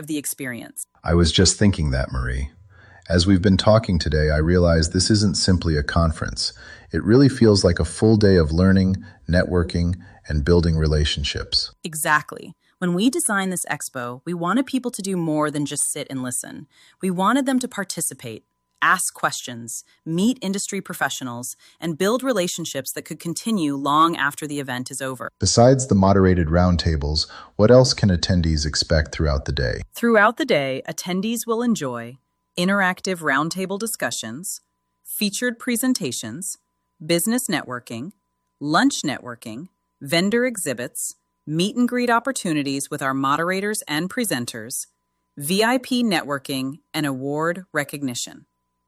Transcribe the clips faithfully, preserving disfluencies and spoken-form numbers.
the experience. I was just thinking that, Marie. As we've been talking today, I realize this isn't simply a conference. It really feels like a full day of learning, networking, and building relationships. Exactly. When we designed this expo, we wanted people to do more than just sit and listen. We wanted them to participate, ask questions, meet industry professionals, and build relationships that could continue long after the event is over. Besides the moderated roundtables, what else can attendees expect throughout the day? Throughout the day, attendees will enjoy interactive roundtable discussions, featured presentations, business networking, lunch networking, vendor exhibits, meet and greet opportunities with our moderators and presenters, V I P networking, and award recognition.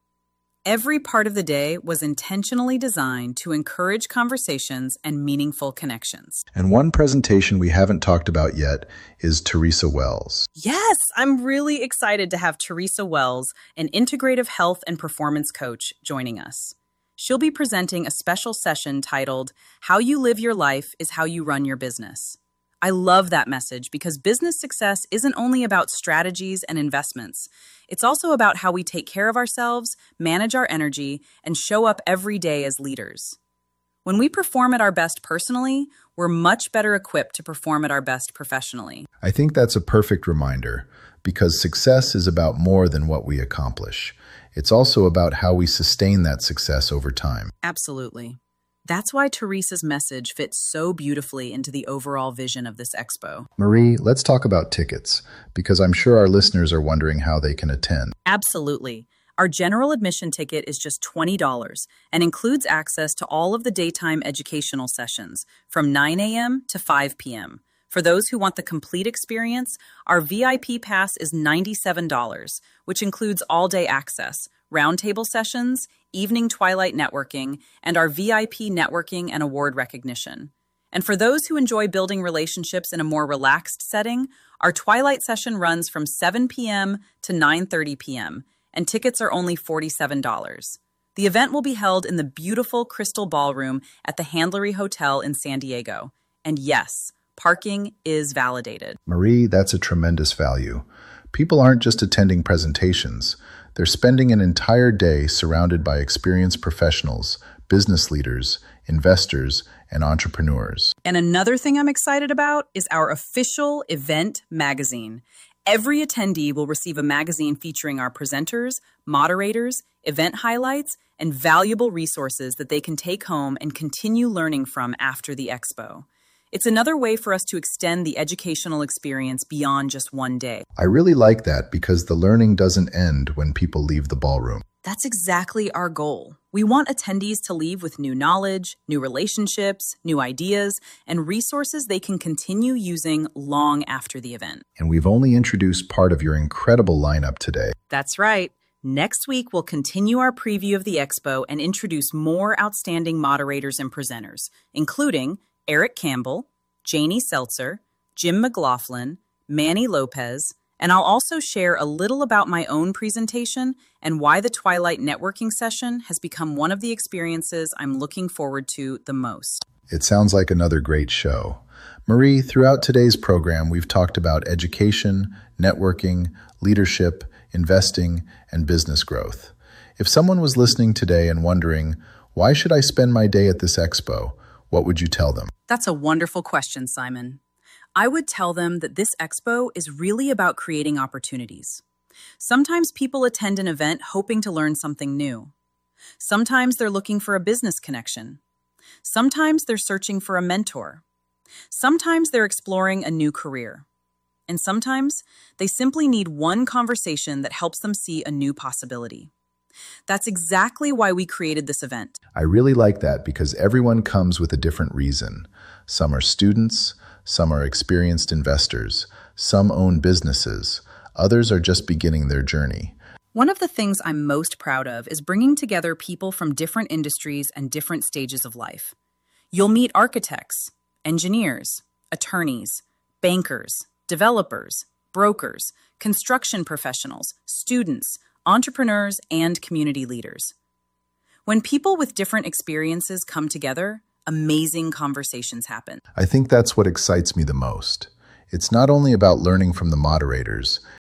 Every part of the day was intentionally designed to encourage conversations and meaningful connections. And one presentation we haven't talked about yet is Teresa Wells. Yes, I'm really excited to have Teresa Wells, an integrative health and performance coach, joining us. She'll be presenting a special session titled, How You Live Your Life is How You Run Your Business. I love that message because business success isn't only about strategies and investments. It's also about how we take care of ourselves, manage our energy, and show up every day as leaders. When we perform at our best personally, we're much better equipped to perform at our best professionally. I think that's a perfect reminder because success is about more than what we accomplish. It's also about how we sustain that success over time. Absolutely. That's why Teresa's message fits so beautifully into the overall vision of this expo. Marie, let's talk about tickets, because I'm sure our listeners are wondering how they can attend. Absolutely. Our general admission ticket is just twenty dollars and includes access to all of the daytime educational sessions from nine a.m. to five p.m. For those who want the complete experience, our V I P pass is ninety-seven dollars, which includes all-day access, roundtable sessions, evening twilight networking, and our V I P networking and award recognition. And for those who enjoy building relationships in a more relaxed setting, our twilight session runs from seven p.m. to nine thirty p.m., and tickets are only forty-seven dollars. The event will be held in the beautiful Crystal Ballroom at the Handlery Hotel in San Diego. And yes, parking is validated. Marie, that's a tremendous value. People aren't just attending presentations. They're spending an entire day surrounded by experienced professionals, business leaders, investors, and entrepreneurs. And another thing I'm excited about is our official event magazine. Every attendee will receive a magazine featuring our presenters, moderators, event highlights, and valuable resources that they can take home and continue learning from after the expo. It's another way for us to extend the educational experience beyond just one day. I really like that because the learning doesn't end when people leave the ballroom. That's exactly our goal. We want attendees to leave with new knowledge, new relationships, new ideas, and resources they can continue using long after the event. And we've only introduced part of your incredible lineup today. That's right. Next week, we'll continue our preview of the expo and introduce more outstanding moderators and presenters, including Eric Campbell, Janie Seltzer, Jim McLaughlin, Manny Lopez, and I'll also share a little about my own presentation and why the Twilight Networking session has become one of the experiences I'm looking forward to the most. It sounds like another great show. Marie, throughout today's program, we've talked about education, networking, leadership, investing, and business growth. If someone was listening today and wondering, why should I spend my day at this expo? What would you tell them? That's a wonderful question, Simon. I would tell them that this expo is really about creating opportunities. Sometimes people attend an event hoping to learn something new. Sometimes they're looking for a business connection. Sometimes they're searching for a mentor. Sometimes they're exploring a new career. And sometimes they simply need one conversation that helps them see a new possibility. That's exactly why we created this event. I really like that because everyone comes with a different reason. Some are students, some are experienced investors, some own businesses, others are just beginning their journey. One of the things I'm most proud of is bringing together people from different industries and different stages of life. You'll meet architects, engineers, attorneys, bankers, developers, brokers, construction professionals, students, entrepreneurs, and community leaders. When people with different experiences come together, amazing conversations happen. I think that's what excites me the most. It's not only about learning from the moderators,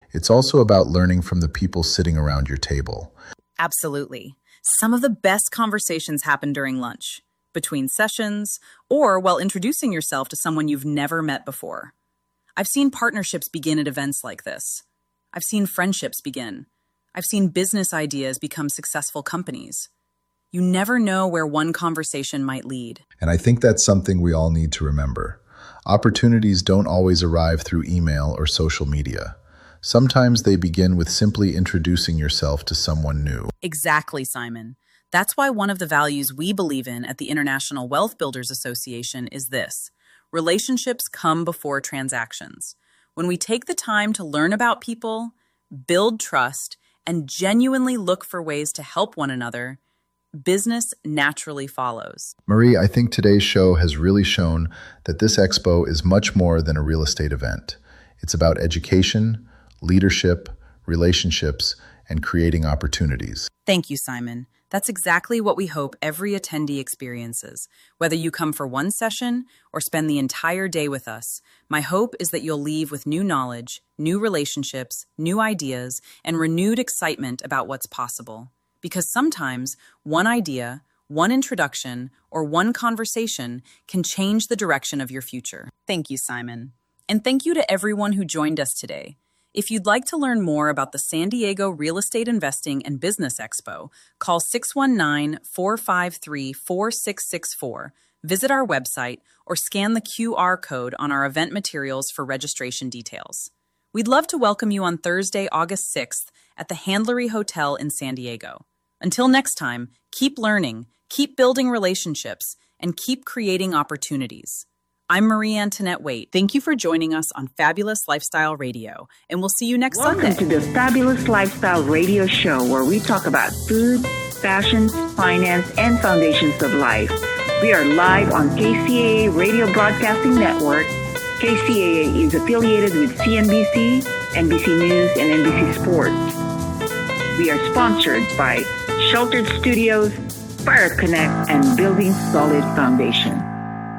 it's also about learning from the people sitting around your table. Absolutely. Some of the best conversations happen during lunch, between sessions, or while introducing yourself to someone you've never met before. I've seen partnerships begin at events like this. I've seen friendships begin. I've seen business ideas become successful companies. You never know where one conversation might lead. And I think that's something we all need to remember. Opportunities don't always arrive through email or social media. Sometimes they begin with simply introducing yourself to someone new. Exactly, Simon. That's why one of the values we believe in at the International Wealth Builders Association is this: relationships come before transactions. When we take the time to learn about people, build trust, and genuinely look for ways to help one another, business naturally follows. Marie, I think today's show has really shown that this expo is much more than a real estate event. It's about education, leadership, relationships, and creating opportunities. Thank you, Simon. That's exactly what we hope every attendee experiences. Whether you come for one session or spend the entire day with us, my hope is that you'll leave with new knowledge, new relationships, new ideas, and renewed excitement about what's possible. Because sometimes one idea, one introduction, or one conversation can change the direction of your future. Thank you, Simon. And thank you to everyone who joined us today. If you'd like to learn more about the San Diego Real Estate Investing and Business Expo, call six one nine, four five three, four six six four, visit our website, or scan the Q R code on our event materials for registration details. We'd love to welcome you on Thursday, August sixth at the Handlery Hotel in San Diego. Until next time, keep learning, keep building relationships, and keep creating opportunities. I'm Marie Antoinette Waite. Thank you for joining us on Fabulous Lifestyle Radio, and we'll see you next Welcome Sunday. Welcome to the Fabulous Lifestyle Radio Show, where we talk about food, fashion, finance, and foundations of life. We are live on K C A A Radio Broadcasting Network. K C A A is affiliated with C N B C, N B C News, and N B C Sports. We are sponsored by Sheltered Studios, Fire Connect, and Building Solid Foundation.